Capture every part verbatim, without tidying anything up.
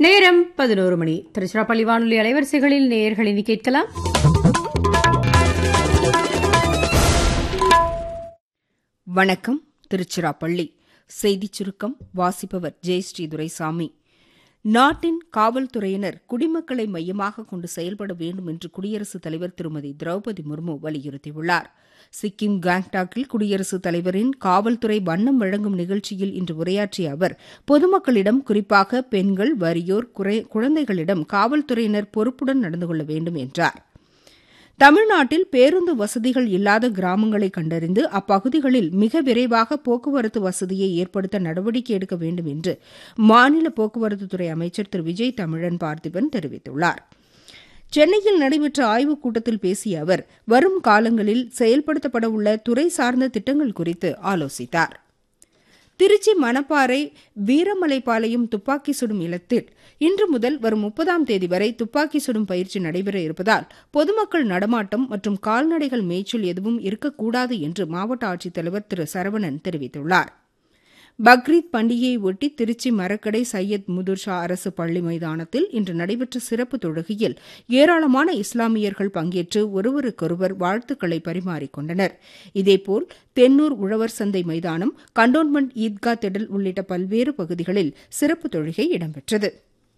நேரம் பதினோரு மணி. திருச்சிராப்பள்ளி வானொலி அலைவரிசைகளில் நேயர்கள் இனி கேட்கலாம். வணக்கம். திருச்சிராப்பள்ளி செய்திச் சுருக்கம் வாசிப்பவர் ஜெயஸ்ரீ துரைசாமி. நாட்டின் காவல்துறையினர் குடிமக்களை மையமாக கொண்டு செயல்பட வேண்டும் என்று குடியரசுத் தலைவர் திருமதி திரௌபதி முர்மு வலியுறுத்தியுள்ளார். சிக்கிம் கேங்டாக்கில் குடியரசுத் தலைவரின் காவல்துறை வண்ணம் வழங்கும் நிகழ்ச்சியில் இன்று உரையாற்றிய அவர் பொதுமக்களிடம், குறிப்பாக பெண்கள், வறியோர், குழந்தைகளிடம் காவல்துறையினர் பொறுப்புடன் நடந்து கொள்ள வேண்டும் என்றார். தமிழ்நாட்டில் பேருந்து வசதிகள் இல்லாத கிராமங்களை கண்டறிந்து அப்பகுதிகளில் மிக விரைவாக போக்குவரத்து வசதியை ஏற்படுத்த நடவடிக்கை எடுக்க வேண்டும் என்று மாநில போக்குவரத்துத்துறை அமைச்சர் திரு விஜய் தமிழன் பார்த்திபன் தெரிவித்துள்ளார். சென்னையில் நடைபெற்ற ஆய்வுக் கூட்டத்தில் பேசிய அவர் வரும் காலங்களில் செயல்படுத்தப்பட உள்ள துறை சார்ந்த திட்டங்கள் குறித்து ஆலோசித்தார். திருச்சி மணப்பாறை வீரமலைப்பாளையம் துப்பாக்கி சுடும் இல்லத்தில் இன்று முதல் வரும் முப்பதாம் தேதி வரை துப்பாக்கி சுடும் பயிற்சி நடைபெற இருப்பதால் பொதுமக்கள் நடமாட்டம் மற்றும் கால்நடைகள் மேய்ச்சல் எதுவும் இருக்கக்கூடாது என்று மாவட்ட ஆட்சித்தலைவர் திரு சரவணன் தெரிவித்துள்ளார். பக்ரீத் பண்டிகையை ஒட்டி திருச்சி மரக்கடை சையத் முதுர்ஷா அரசு பள்ளி மைதானத்தில் இன்று நடைபெற்ற சிறப்பு தொழுகையில் ஏராளமான இஸ்லாமியர்கள் பங்கேற்று ஒருவருக்கொருவர் வாழ்த்துக்களை பரிமாறிக்கொண்டனர். இதேபோல் தென்னூர் உழவர் சந்தை மைதானம், கண்டோன்மெண்ட் ஈத்கா திடல் உள்ளிட்ட பல்வேறு பகுதிகளில் சிறப்பு தொழுகை இடம்பெற்றது.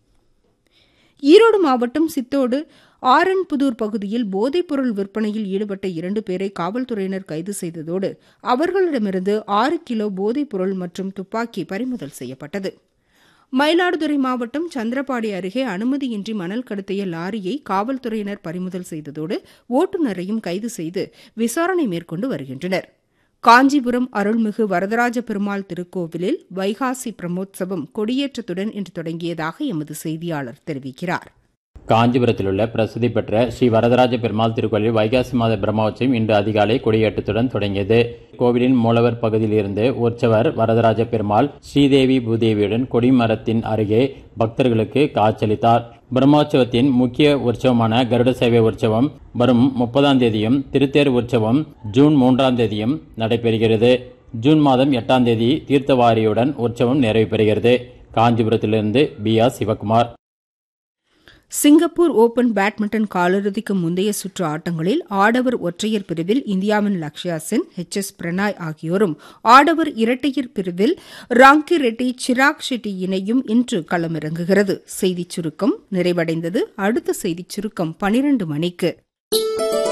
ஈரோடு மாவட்டம் சித்தோடு ஆரன்புதூர் பகுதியில் போதைப்பொருள் விற்பனையில் ஈடுபட்ட இரண்டு பேரை காவல்துறையினர் கைது செய்ததோடு அவர்களிடமிருந்து ஆறு கிலோ போதைப்பொருள் மற்றும் துப்பாக்கி பறிமுதல் செய்யப்பட்டது. மயிலாடுதுறை மாவட்டம் சந்திரபாடி அருகே அனுமதியின்றி மணல் கடத்திய லாரியை காவல்துறையினர் பறிமுதல் செய்ததோடு ஓட்டுநரையும் கைது செய்து விசாரணை மேற்கொண்டு வருகின்றனர். காஞ்சிபுரம் அருள்மிகு வரதராஜ பெருமாள் திருக்கோவிலில் வைகாசி பிரமோற்சவம் கொடியேற்றத்துடன் இன்று தொடங்கியதாக எமது செய்தியாளர் தெரிவிக்கிறார். காஞ்சிபுரத்தில் உள்ள பிரசித்தி பெற்ற ஸ்ரீ வரதராஜ பெருமாள் திருக்கோயிலில் வைகாசி மாத பிரம்மோற்சவம் இன்று அதிகாலை கொடியேற்றத்துடன் தொடங்கியது. கோவிலின் மூலவர் பகுதியில் இருந்து உற்சவர் வரதராஜ பெருமாள் ஸ்ரீதேவி பூதேவியுடன் கொடிமரத்தின் அருகே பக்தர்களுக்கு காட்சியளித்தார். பிரம்மோற்சவத்தின் முக்கிய உற்சவமான கருட சேவை உற்சவம் வரும் முப்பதாம் தேதியும், திருத்தேர் உற்சவம் ஜூன் மூன்றாம் தேதியும் நடைபெறுகிறது. ஜூன் மாதம் எட்டாம் தேதி தீர்த்தவாரியுடன் உற்சவம் நிறைவு பெறுகிறது. காஞ்சிபுரத்திலிருந்து B R Sivakumar. Singapore open badminton காலிறுதிக்கு முந்தைய சுற்று ஆட்டங்களில் ஆடவர் ஒற்றையர் பிரிவில் இந்தியாவின் லக்ஷயா சென், எச் எஸ் பிரணாய் ஆகியோரும், ஆடவர் இரட்டையர் பிரிவில் ராங்கி ரெட்டி, சிராக் ஷெட்டி இணையும் இன்று களமிறங்குகிறது. செய்திச் சுருக்கம் நிறைவடைந்தது. அடுத்த செய்திச் சுருக்கம் பனிரண்டு மணிக்கு.